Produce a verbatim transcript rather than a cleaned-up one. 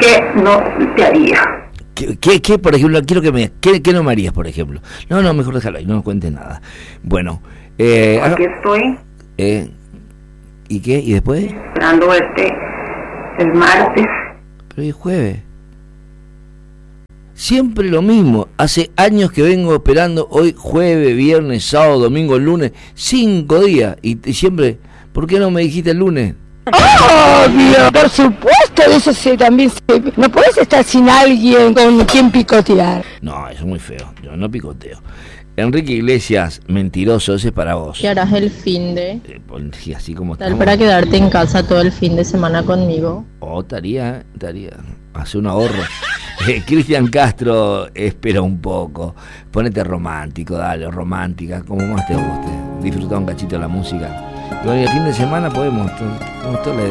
¿qué no te haría? ¿Qué, qué, qué por ejemplo, quiero que me... ¿Qué, qué no me harías, por ejemplo? No, no, mejor déjalo ahí, no nos cuentes nada. Bueno, eh... Aquí estoy. Eh, ¿Y qué? ¿Y después? Esperando verte el martes. Pero hoy es jueves. Siempre lo mismo. Hace años que vengo esperando hoy jueves, viernes, sábado, domingo, lunes. Cinco días. Y, y siempre... ¿Por qué no me dijiste el lunes? Obvio, por supuesto, de eso se, también se... No puedes estar sin alguien con quien picotear. No, eso es muy feo. Yo no picoteo. Enrique Iglesias, mentiroso, ese es para vos. ¿Qué harás el fin de? Eh, sí, así como Tal estamos. para quedarte en casa todo el fin de semana conmigo. Oh, estaría, estaría. Hace un ahorro. Eh, Cristian Castro, espera un poco. Ponete romántico, dale, romántica, como más te guste. Disfruta un cachito de la música. Y bueno, el fin de semana podemos, como toda la